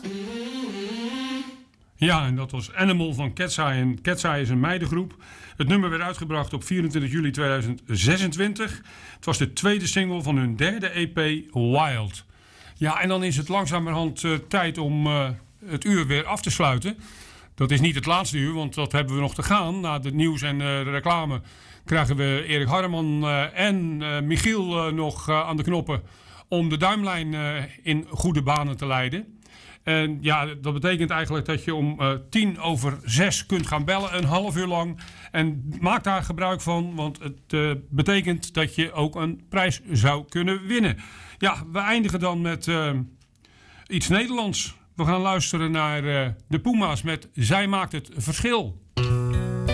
Ja, en dat was Animal van Cat's Eye. En Cat's Eye is een meidengroep. Het nummer werd uitgebracht op 24 juli 2026. Het was de tweede single van hun derde EP, Wild. Ja, en dan is het langzamerhand tijd om het uur weer af te sluiten. Dat is niet het laatste uur, want dat hebben we nog te gaan. Na het nieuws en de reclame krijgen we Erik Harreman en Michiel nog aan de knoppen om de duimlijn in goede banen te leiden. En ja, dat betekent eigenlijk dat je om 5:10 kunt gaan bellen, een half uur lang. En maak daar gebruik van, want het betekent dat je ook een prijs zou kunnen winnen. Ja, we eindigen dan met iets Nederlands. We gaan luisteren naar de Puma's met Zij maakt het verschil.